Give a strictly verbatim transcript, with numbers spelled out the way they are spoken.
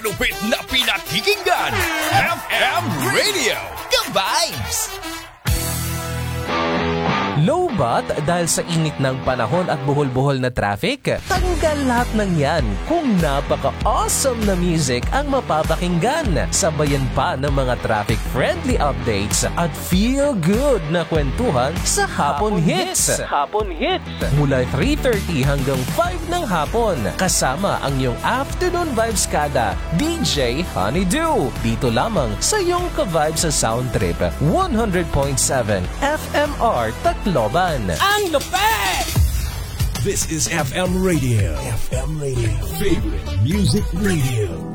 Lupit na pinakikinggan, F M Radio, ka-vibes! Lowbat dahil sa init ng panahon at buhol-buhol na traffic? Tanggal lahat ng yan kung napaka-awesome na music ang mapapakinggan. Sabayan pa ng mga traffic-friendly updates at feel-good na kwentuhan sa Hapon Hits. Hapon Hits. Mula three thirty hanggang five ng hapon. Kasama ang iyong afternoon vibes kada, D J Honeydew. Dito lamang sa iyong ka-vibes sa Sound Trip. one hundred point seven F M R Tacloban. Ang lupit! This is F M Radio. F M Radio. Favorite Music Radio.